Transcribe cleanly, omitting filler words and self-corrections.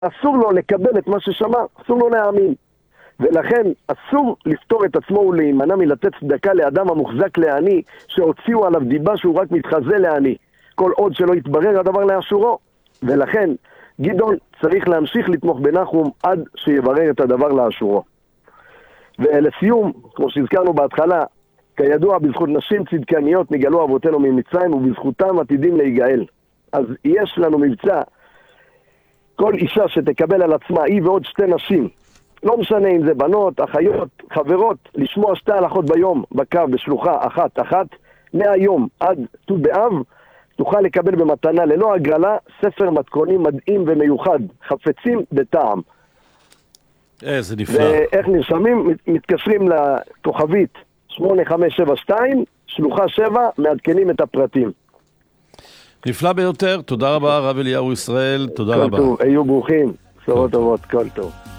אסור לו לקבל את מה ששמע, אסור לו להאמין. ולכן אסור לפתור את עצמו ולהימנע מלתת צדקה לאדם המוחזק לעני, שהוציאו עליו דיבה שהוא רק מתחזה לעני, כל עוד שלא יתברר הדבר לאשורו. ולכן גדעון צריך להמשיך לתמוך בנחום עד שיברר את הדבר לאשורו. ולסיום, כמו שהזכרנו בהתחלה, כידוע, בזכות נשים צדקניות נגאלו אבותינו ממצרים, ובזכותם עתידים להיגאל. אז יש לנו מבצע, כל אישה שתקבל על עצמה, היא ועוד 2 נשים, לא משנה אם זה בנות, אחיות, חברות, לשמוע 2 הלכות ביום בקו בשלוחה אחת, מהיום עד ט"ו באב, תוכל לקבל במתנה ללא הגרלה ספר מתכונים מדהים ומיוחד, חפצים בטעם. זה נפלא. ואיך נרשמים? מתקשרים לכוכבית 8572, שלוחה 7, מעדכנים את הפרטים. נפלא ביותר, תודה רבה הרב אליהו ישראל, תודה רבה. כל טוב, היו ברוכים, בשורות טובות, כל טוב.